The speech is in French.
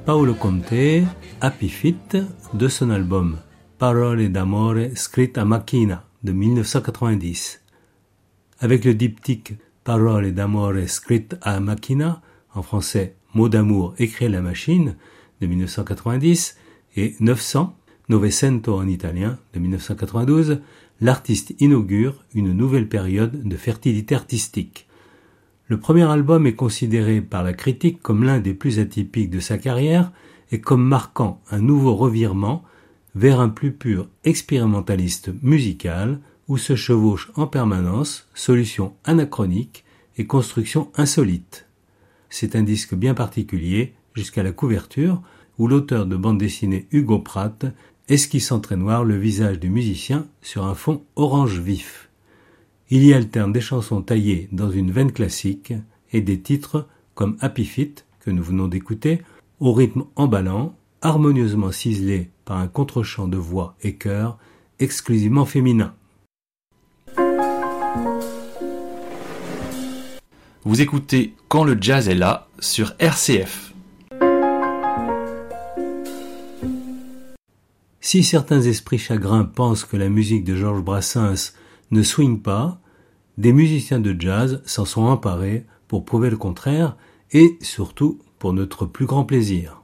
Paolo Conte, Happy Feet, de son album Parole d'amore scritte a macchina de 1990. Avec le diptyque Parole d'amore scritte a macchina, en français Mots d'amour écrits à la machine de 1990, et 900 en italien de 1992, l'artiste inaugure une nouvelle période de fertilité artistique. Le premier album est considéré par la critique comme l'un des plus atypiques de sa carrière et comme marquant un nouveau revirement vers un plus pur expérimentaliste musical où se chevauchent en permanence solutions anachroniques et constructions insolites. C'est un disque bien particulier jusqu'à la couverture où l'auteur de bande dessinée Hugo Pratt esquisse en trait noir le visage du musicien sur un fond orange vif. Il y alterne des chansons taillées dans une veine classique et des titres comme Happy Feet, que nous venons d'écouter, au rythme emballant, harmonieusement ciselé par un contre-champ de voix et chœur exclusivement féminin. Vous écoutez Quand le jazz est là sur RCF. Si certains esprits chagrins pensent que la musique de Georges Brassens ne swing pas, des musiciens de jazz s'en sont emparés pour prouver le contraire et surtout pour notre plus grand plaisir.